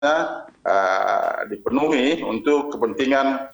dipenuhi untuk kepentingan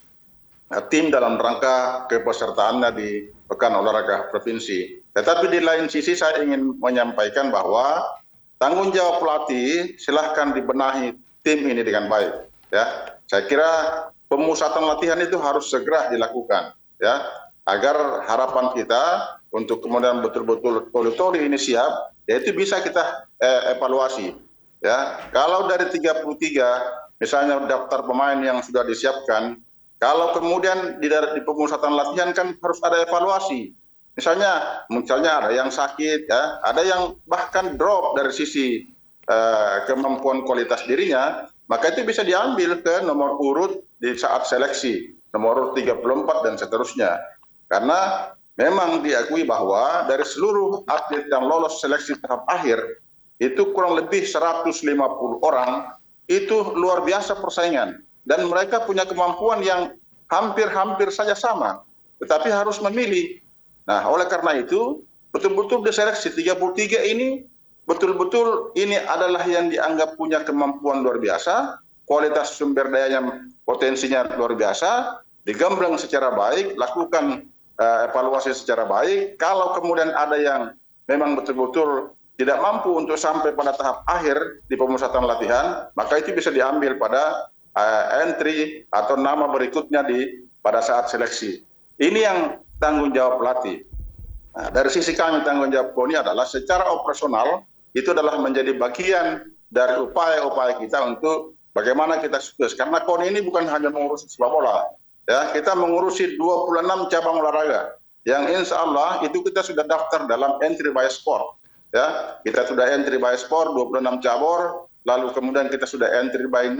tim dalam rangka kepesertaannya di Pekan Olahraga Provinsi. Tetapi di lain sisi saya ingin menyampaikan bahwa tanggung jawab pelatih silahkan dibenahi tim ini dengan baik. Ya, saya kira pemusatan latihan itu harus segera dilakukan, ya, agar harapan kita untuk kemudian betul-betul Toli ini siap, yaitu bisa kita evaluasi. Ya, kalau dari 33 misalnya daftar pemain yang sudah disiapkan, kalau kemudian di pemusatan latihan kan harus ada evaluasi. Misalnya ada yang sakit, ya, ada yang bahkan drop dari sisi kemampuan kualitas dirinya, maka itu bisa diambil ke nomor urut di saat seleksi, nomor urut 34 dan seterusnya. Karena memang diakui bahwa dari seluruh atlet yang lolos seleksi tahap akhir, itu kurang lebih 150 orang, itu luar biasa persaingan. Dan mereka punya kemampuan yang hampir-hampir saja sama, tetapi harus memilih. Nah, oleh karena itu, betul-betul diseleksi 33 ini, betul-betul ini adalah yang dianggap punya kemampuan luar biasa, kualitas sumber dayanya, potensinya luar biasa, digembleng secara baik, lakukan evaluasi secara baik. Kalau kemudian ada yang memang betul-betul tidak mampu untuk sampai pada tahap akhir di pemusatan latihan, maka itu bisa diambil pada entry atau nama berikutnya pada saat seleksi. Ini yang tanggung jawab pelatih. Nah, dari sisi kami tanggung jawab KONI adalah secara operasional itu adalah menjadi bagian dari upaya-upaya kita untuk bagaimana kita sukses. Karena KONI ini bukan hanya mengurus sepak bola, ya, kita mengurusi 26 cabang olahraga yang insya Allah itu kita sudah daftar dalam entry by sport. Ya, kita sudah entry by sport 26 cabur, lalu kemudian kita sudah entry by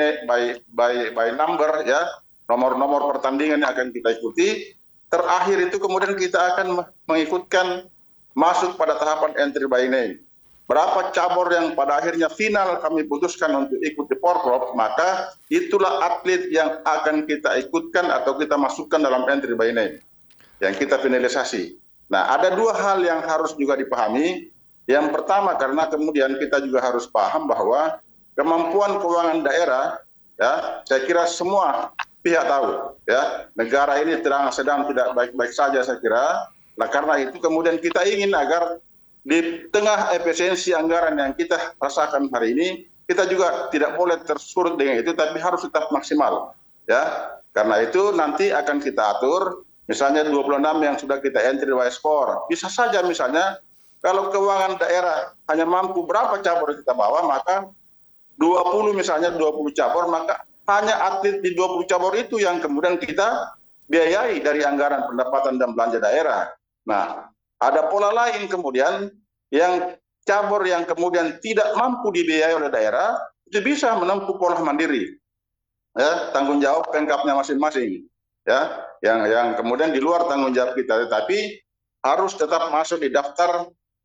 number, ya, nomor-nomor pertandingan yang akan kita ikuti. Terakhir itu kemudian kita akan mengikutkan masuk pada tahapan entry by name. Berapa cabur yang pada akhirnya final kami putuskan untuk ikut di Porprov, maka itulah atlet yang akan kita ikutkan atau kita masukkan dalam entry by name yang kita finalisasi. Nah, ada dua hal yang harus juga dipahami. Yang pertama, karena kemudian kita juga harus paham bahwa kemampuan keuangan daerah, ya, saya kira semua pihak tahu, ya, negara ini sedang tidak baik-baik saja saya kira. Nah, karena itu kemudian kita ingin agar di tengah efisiensi anggaran yang kita rasakan hari ini, kita juga tidak boleh tersurut dengan itu, tapi harus tetap maksimal, ya. Karena itu nanti akan kita atur, misalnya 26 yang sudah kita entry by sport, bisa saja misalnya kalau keuangan daerah hanya mampu berapa cabur kita bawa, maka 20 misalnya 20 cabur, maka hanya atlet di 20 cabur itu yang kemudian kita biayai dari anggaran pendapatan dan belanja daerah. Nah, ada pola lain kemudian yang cabur yang kemudian tidak mampu dibiayai oleh daerah, itu bisa menempuh pola mandiri. Ya, tanggung jawab pemkapnya masing-masing. Ya, yang kemudian di luar tanggung jawab kita, tetapi harus tetap masuk di daftar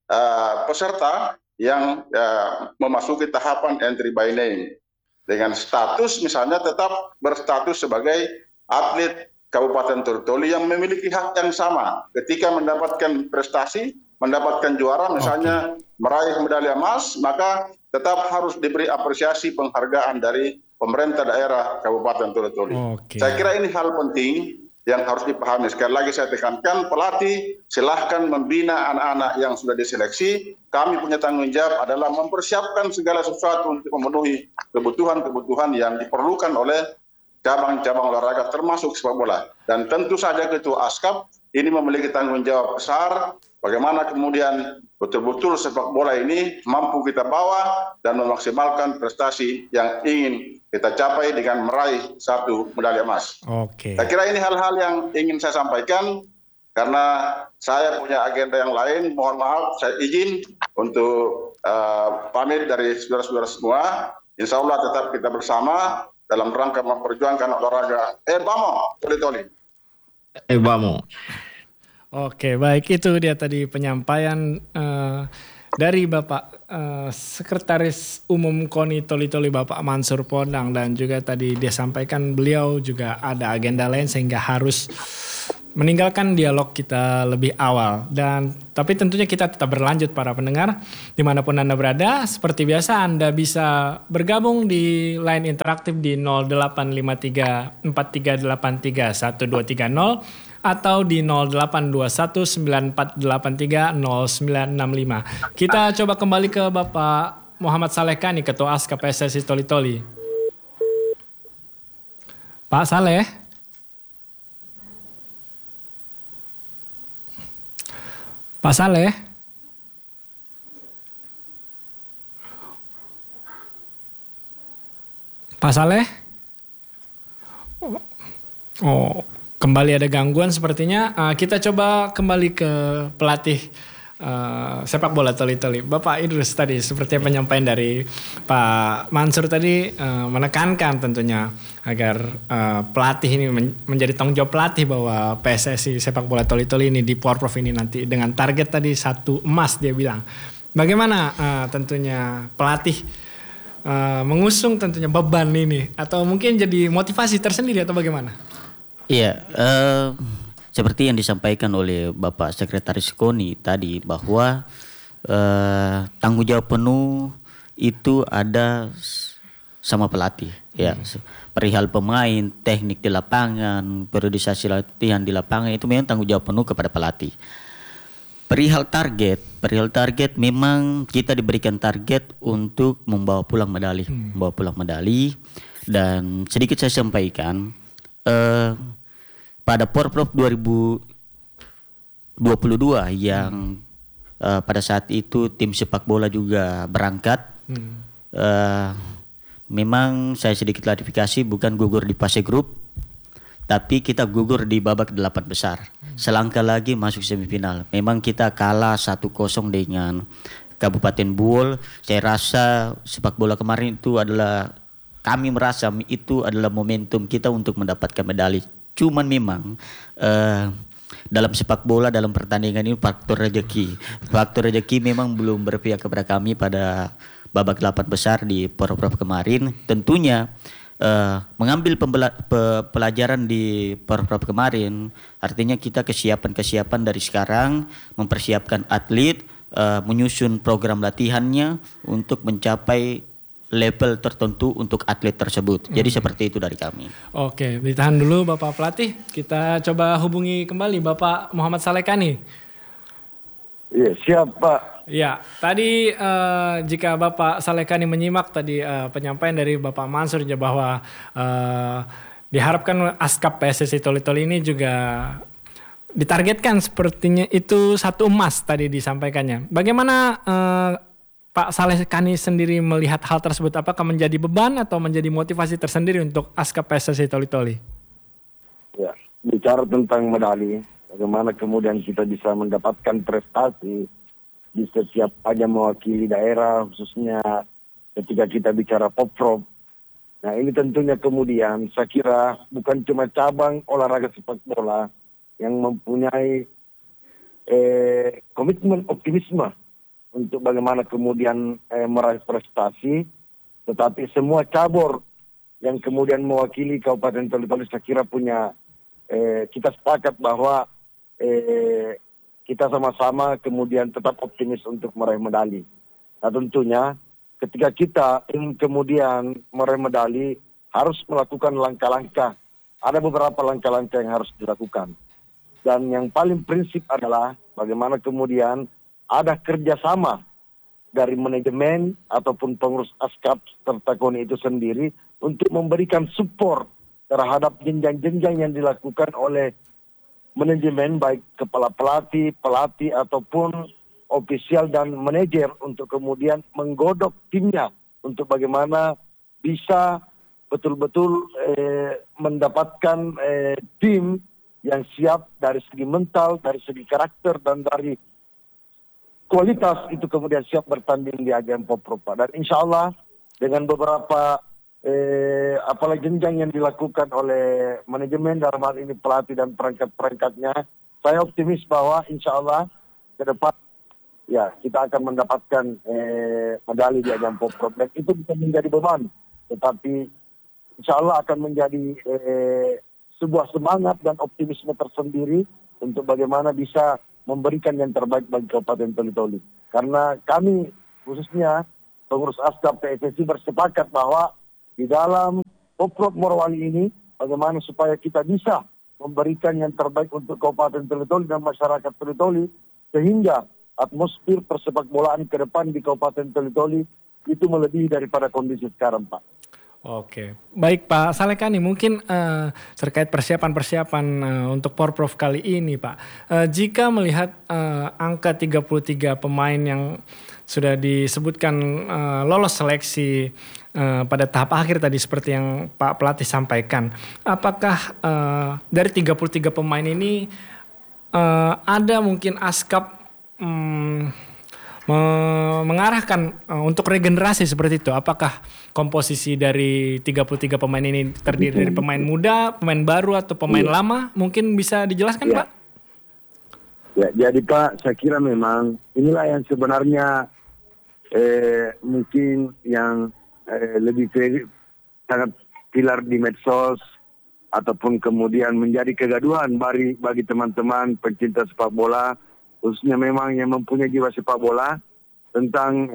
peserta yang memasuki tahapan entry by name dengan status misalnya tetap berstatus sebagai atlet Kabupaten Toli yang memiliki hak yang sama ketika mendapatkan prestasi, mendapatkan juara misalnya meraih medali emas, maka tetap harus diberi apresiasi penghargaan dari pemerintah daerah Kabupaten Toli. Saya kira ini hal penting yang harus dipahami. Sekali lagi saya tekankan, pelatih silahkan membina anak-anak yang sudah diseleksi. Kami punya tanggung jawab adalah mempersiapkan segala sesuatu untuk memenuhi kebutuhan-kebutuhan yang diperlukan oleh cabang-cabang olahraga termasuk sepak bola. Dan tentu saja Ketua Askap ini memiliki tanggung jawab besar bagaimana kemudian betul-betul sepak bola ini mampu kita bawa dan memaksimalkan prestasi yang ingin kita capai dengan meraih satu medali emas. Saya kira ini hal-hal yang ingin saya sampaikan karena saya punya agenda yang lain. Mohon maaf, saya izin untuk pamit dari saudara-saudara semua. Insya Allah tetap kita bersama dalam rangka memperjuangkan olahraga Bamo Toli. Bamo. Oke, baik, itu dia tadi penyampaian dari Bapak Sekretaris Umum KONI Toli Bapak Mansur Pondang, dan juga tadi dia sampaikan beliau juga ada agenda lain sehingga harus meninggalkan dialog kita lebih awal. Dan tapi tentunya kita tetap berlanjut para pendengar dimanapun Anda berada. Seperti biasa Anda bisa bergabung di line interaktif di 0853 4383 1230 atau di 0821 9483 0965. Kita coba kembali ke Bapak Muhammad Saleh Kani, Ketua ASKA PSSI Toli-Toli. Pak Saleh. Pak Saleh. Pak Saleh. Oh, kembali ada gangguan sepertinya. Kita coba kembali ke pelatih sepak bola Toli-Toli. Bapak Idrus tadi seperti penyampaian dari Pak Mansur tadi menekankan tentunya agar pelatih ini menjadi tanggung jawab pelatih bahwa PSSI sepak bola Toli-Toli ini di Porprov ini nanti dengan target tadi 1 emas dia bilang. Bagaimana tentunya pelatih mengusung tentunya beban ini atau mungkin jadi motivasi tersendiri atau bagaimana? Iya, seperti yang disampaikan oleh Bapak Sekretaris KONI tadi bahwa tanggung jawab penuh itu ada sama pelatih, ya. Perihal pemain, teknik di lapangan, periodisasi latihan di lapangan itu memang tanggung jawab penuh kepada pelatih. Perihal target memang kita diberikan target untuk membawa pulang medali, dan sedikit saya sampaikan. Pada Porprov 2022 yang pada saat itu tim sepak bola juga berangkat, memang saya sedikit klarifikasi, bukan gugur di fase grup, tapi kita gugur di babak 8 besar. Selangkah lagi masuk semifinal. Memang kita kalah 1-0 dengan Kabupaten Buol. Saya rasa sepak bola kemarin itu adalah, kami merasa itu adalah momentum kita untuk mendapatkan medali. Cuman memang dalam sepak bola, dalam pertandingan ini faktor rezeki. Faktor rezeki memang belum berpihak kepada kami pada babak 8 besar di Porprov kemarin. Tentunya mengambil pelajaran di Porprov kemarin, artinya kita kesiapan dari sekarang mempersiapkan atlet, menyusun program latihannya untuk mencapai level tertentu untuk atlet tersebut. Jadi seperti itu dari kami. Oke, ditahan dulu Bapak Pelatih. Kita coba hubungi kembali Bapak Muhammad Saleh Kani. Iya, siap Pak. Ya, tadi jika Bapak Saleh Kani menyimak tadi penyampaian dari Bapak Mansur bahwa diharapkan ASKAP PSSI Toli-Toli ini juga ditargetkan sepertinya itu 1 emas tadi disampaikannya. Bagaimana Pak Saleh Kani sendiri melihat hal tersebut, apakah menjadi beban atau menjadi motivasi tersendiri untuk ASKAP PSSI Toli-Toli? Ya, bicara tentang medali, bagaimana kemudian kita bisa mendapatkan prestasi di setiap ajang mewakili daerah, khususnya ketika kita bicara Porprov. Nah, ini tentunya kemudian saya kira bukan cuma cabang olahraga sepak bola yang mempunyai komitmen optimisme untuk bagaimana kemudian meraih prestasi, tetapi semua cabur yang kemudian mewakili Kabupaten Toli-Toli saya kira punya, kita sepakat bahwa kita sama-sama kemudian tetap optimis untuk meraih medali. Nah tentunya ketika kita ingin kemudian meraih medali harus melakukan langkah-langkah. Ada beberapa langkah-langkah yang harus dilakukan. Dan yang paling prinsip adalah bagaimana kemudian ada kerjasama dari manajemen ataupun pengurus ASKAP serta KONI itu sendiri untuk memberikan support terhadap jenjang-jenjang yang dilakukan oleh manajemen, baik kepala pelatih ataupun ofisial dan manajer, untuk kemudian menggodok timnya untuk bagaimana bisa betul-betul mendapatkan tim yang siap dari segi mental, dari segi karakter, dan dari kualitas itu kemudian siap bertanding di ajang Porprov. Dan insya Allah dengan beberapa apalagi jenjang yang dilakukan oleh manajemen, dalam hal ini pelatih dan perangkat-perangkatnya, saya optimis bahwa insya Allah ke depan ya kita akan mendapatkan medali di ajang Porprov. Dan itu bisa menjadi beban, tetapi insya Allah akan menjadi sebuah semangat dan optimisme tersendiri untuk bagaimana bisa memberikan yang terbaik bagi Kabupaten Toli-Toli. Karena kami khususnya pengurus Askap PSSI bersepakat bahwa di dalam Poprov Morowali ini bagaimana supaya kita bisa memberikan yang terbaik untuk Kabupaten Toli-Toli dan masyarakat Toli-Toli sehingga atmosfer persepak bolaan ke depan di Kabupaten Toli-Toli itu melebihi daripada kondisi sekarang, Pak. Oke, baik Pak Salekani, mungkin terkait persiapan untuk Porprov kali ini Pak. Jika melihat angka 33 pemain yang sudah disebutkan lolos seleksi pada tahap akhir tadi seperti yang Pak Pelatih sampaikan, apakah dari 33 pemain ini ada mungkin Askap mengarahkan untuk regenerasi seperti itu? Apakah komposisi dari 33 pemain ini terdiri dari pemain muda, pemain baru atau pemain lama? Mungkin bisa dijelaskan Pak? Ya, jadi Pak, saya kira memang inilah yang sebenarnya mungkin yang lebih sangat pilar di medsos ataupun kemudian menjadi kegaduhan bagi teman-teman pencinta sepak bola, khususnya memang yang mempunyai jiwa sepak bola, tentang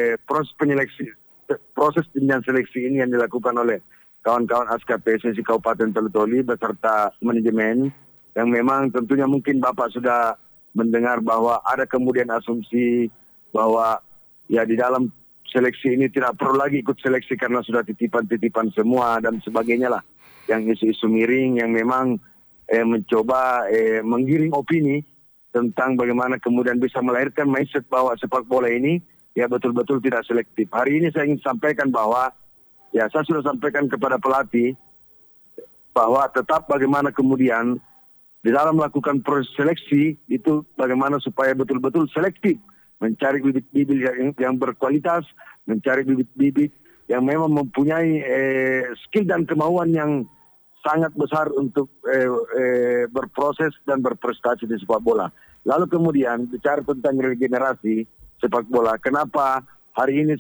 proses jenjang seleksi ini yang dilakukan oleh kawan-kawan Askap PSSI Kabupaten Toli-Toli beserta manajemen, yang memang tentunya mungkin Bapak sudah mendengar bahwa ada kemudian asumsi bahwa ya di dalam seleksi ini tidak perlu lagi ikut seleksi karena sudah titipan-titipan semua dan sebagainya lah, yang isu-isu miring yang memang mencoba menggiring opini tentang bagaimana kemudian bisa melahirkan mindset bahwa sepak bola ini ya betul-betul tidak selektif. Hari ini saya ingin sampaikan bahwa ya saya sudah sampaikan kepada pelatih bahwa tetap bagaimana kemudian di dalam melakukan proses seleksi itu bagaimana supaya betul-betul selektif, mencari bibit-bibit yang berkualitas, mencari bibit-bibit yang memang mempunyai skill dan kemauan yang sangat besar untuk berproses dan berprestasi di sepak bola. Lalu kemudian bicara tentang regenerasi sepak bola, kenapa hari ini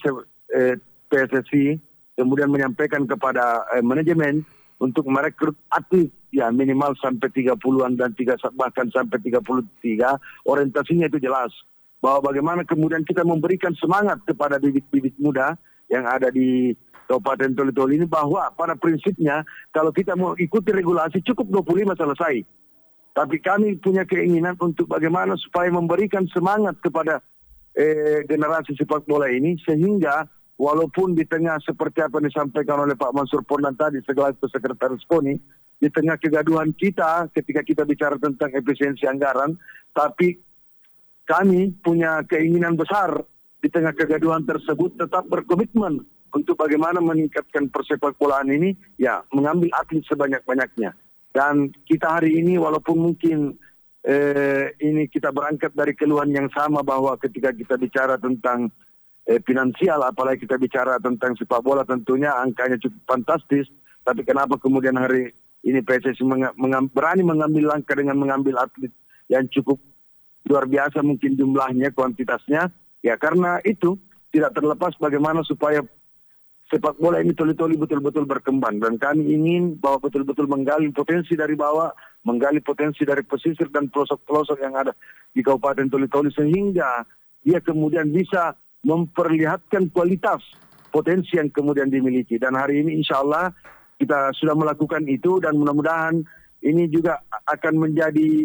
PSSI kemudian menyampaikan kepada manajemen untuk merekrut atlet ya minimal sampai 30-an dan bahkan sampai 33, orientasinya itu jelas bahwa bagaimana kemudian kita memberikan semangat kepada bibit-bibit muda yang ada di Kabupaten Toli-Toli ini, bahwa pada prinsipnya kalau kita mau ikuti regulasi cukup 25 selesai. Tapi kami punya keinginan untuk bagaimana supaya memberikan semangat kepada generasi sepak bola ini, sehingga walaupun di tengah seperti apa yang disampaikan oleh Pak Mansur Pondan tadi selaku Sekretaris KONI, di tengah kegaduhan kita ketika kita bicara tentang efisiensi anggaran, tapi kami punya keinginan besar di tengah kegaduhan tersebut tetap berkomitmen untuk bagaimana meningkatkan persepak bolaan ini, ya mengambil atlet sebanyak-banyaknya. Dan kita hari ini walaupun mungkin ini kita berangkat dari keluhan yang sama bahwa ketika kita bicara tentang finansial, apalagi kita bicara tentang sepak bola tentunya angkanya cukup fantastis, tapi kenapa kemudian hari ini PSSI berani mengambil langkah dengan mengambil atlet yang cukup luar biasa mungkin jumlahnya, kuantitasnya, ya karena itu tidak terlepas bagaimana supaya sepak bola ini Toli-Toli betul-betul berkembang, dan kami ingin bahwa betul-betul menggali potensi dari bawah, menggali potensi dari pesisir dan pelosok-pelosok yang ada di Kabupaten Toli-Toli sehingga dia kemudian bisa memperlihatkan kualitas potensi yang kemudian dimiliki. Dan hari ini insya Allah kita sudah melakukan itu, dan mudah-mudahan ini juga akan menjadi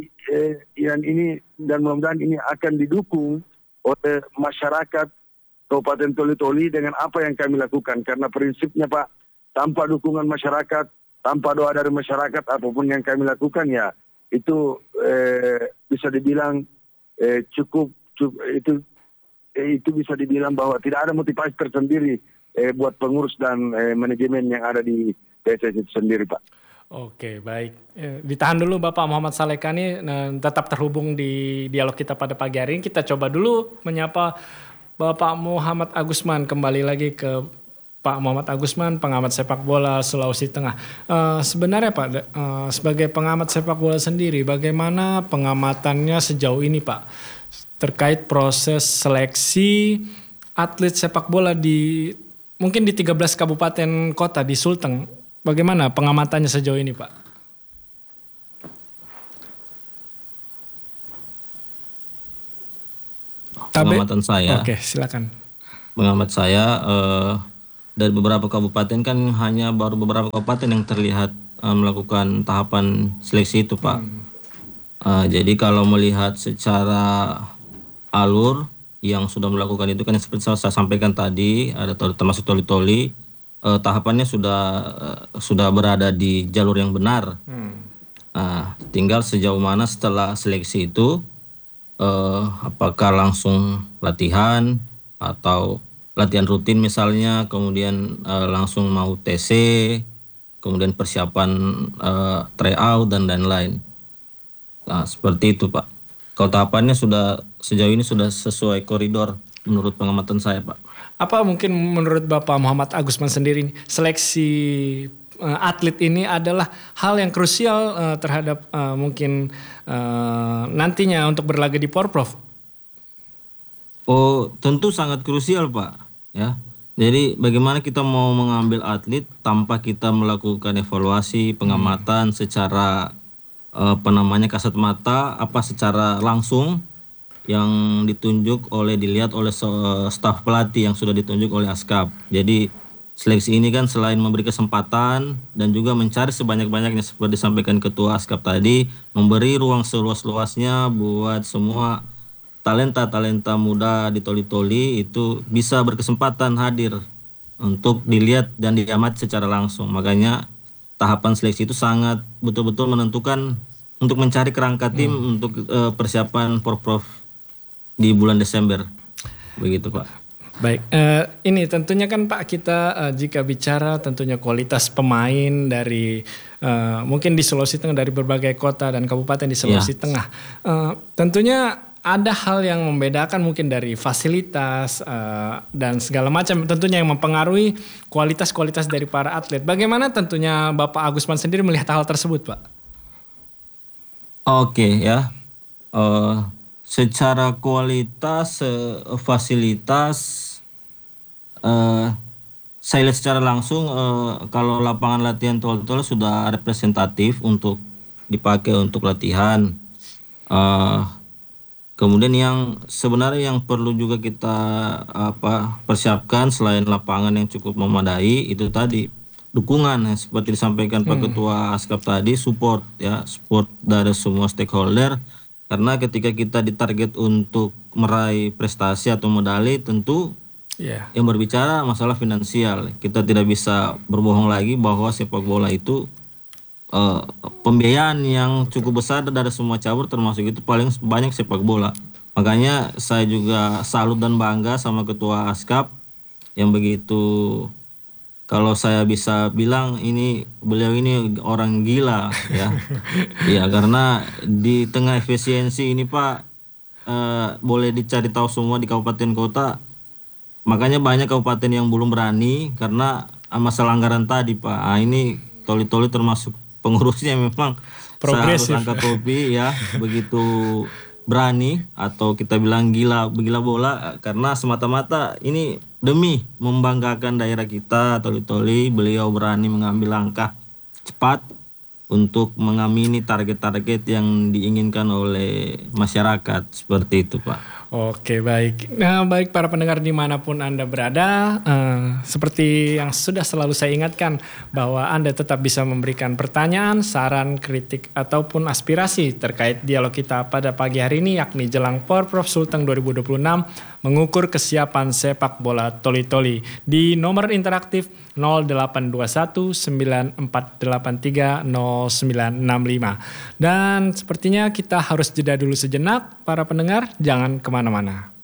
dan mudah-mudahan ini akan didukung oleh masyarakat Kabupaten Toli-Toli dengan apa yang kami lakukan. Karena prinsipnya Pak, tanpa dukungan masyarakat, tanpa doa dari masyarakat, apapun yang kami lakukan ya itu bisa dibilang itu bisa dibilang bahwa tidak ada motivasi tersendiri buat pengurus dan manajemen yang ada di PSSI itu sendiri Pak. Oke, baik. Ditahan dulu Bapak Muhammad Salekani, tetap terhubung di dialog kita pada pagi hari ini. Kita coba dulu menyapa Bapak Muhammad Agusman, kembali lagi ke Pak Muhammad Agusman, pengamat sepak bola Sulawesi Tengah. Sebenarnya Pak, sebagai pengamat sepak bola sendiri, bagaimana pengamatannya sejauh ini Pak? Terkait proses seleksi atlet sepak bola mungkin di 13 kabupaten kota di Sulteng. Bagaimana pengamatannya sejauh ini Pak? pengamatan saya. Oke, silakan. Pengamat saya dari beberapa kabupaten kan hanya baru beberapa kabupaten yang terlihat melakukan tahapan seleksi itu, Pak. Jadi kalau melihat secara alur yang sudah melakukan itu kan yang seperti saya sampaikan tadi, ada termasuk toli-toli, tahapannya sudah berada di jalur yang benar. Tinggal sejauh mana setelah seleksi itu, apakah langsung latihan atau latihan rutin misalnya, kemudian langsung mau TC, kemudian persiapan tryout dan lain-lain. Nah, seperti itu, Pak. Kalau tahapannya sejauh ini sudah sesuai koridor menurut pengamatan saya, Pak. Apa mungkin menurut Bapak Muhammad Agusman sendiri seleksi atlet ini adalah hal yang krusial terhadap mungkin nantinya untuk berlaga di Porprov? Oh, tentu sangat krusial, Pak. Ya, jadi bagaimana kita mau mengambil atlet tanpa kita melakukan evaluasi, pengamatan secara kasat mata, secara langsung yang dilihat oleh staf pelatih yang sudah ditunjuk oleh ASKAP. Jadi seleksi ini kan selain memberi kesempatan dan juga mencari sebanyak-banyaknya seperti disampaikan Ketua ASKAP tadi, memberi ruang seluas-luasnya buat semua talenta-talenta muda di toli-toli itu bisa berkesempatan hadir untuk dilihat dan diamati secara langsung. Makanya tahapan seleksi itu sangat betul-betul menentukan untuk mencari kerangka tim untuk persiapan Porprov di bulan Desember. Begitu, Pak. Baik, ini tentunya kan Pak kita jika bicara tentunya kualitas pemain dari mungkin di Sulawesi Tengah dari berbagai kota dan kabupaten di Sulawesi Tengah. Tentunya ada hal yang membedakan mungkin dari fasilitas dan segala macam tentunya yang mempengaruhi kualitas-kualitas dari para atlet. Bagaimana tentunya Bapak Agusman sendiri melihat hal tersebut, Pak? Oke, ya. Secara kualitas fasilitas saya lihat secara langsung kalau lapangan latihan tol-tol sudah representatif untuk dipakai untuk latihan. Kemudian yang sebenarnya yang perlu juga kita persiapkan selain lapangan yang cukup memadai itu tadi dukungan seperti disampaikan Pak Ketua ASKAP tadi, support dari semua stakeholder, karena ketika kita ditarget untuk meraih prestasi atau medali tentu yang berbicara masalah finansial. Kita tidak bisa berbohong lagi bahwa sepak bola itu pembiayaan yang cukup besar dari semua cabur, termasuk itu paling banyak sepak bola. Makanya saya juga salut dan bangga sama Ketua ASKAP yang begitu, kalau saya bisa bilang beliau ini orang gila ya. Ya, karena di tengah efisiensi ini Pak, boleh dicari tahu semua di kabupaten kota. Makanya banyak kabupaten yang belum berani karena masalah anggaran tadi, Pak. Ini toli-toli termasuk pengurusnya memang progresif, saya harus angkat topi ya, begitu berani atau kita bilang gila bola, karena semata-mata ini demi membanggakan daerah kita toli-toli, beliau berani mengambil langkah cepat untuk mengamini target-target yang diinginkan oleh masyarakat, seperti itu, Pak. Oke, baik. Nah, baik para pendengar dimanapun Anda berada, seperti yang sudah selalu saya ingatkan bahwa Anda tetap bisa memberikan pertanyaan, saran, kritik, ataupun aspirasi terkait dialog kita pada pagi hari ini, yakni jelang Porprov Sulteng 2026 mengukur kesiapan sepak bola toli-toli di nomor interaktif 0821 9483 0965. Dan sepertinya kita harus jeda dulu sejenak, para pendengar, jangan kemana-mana.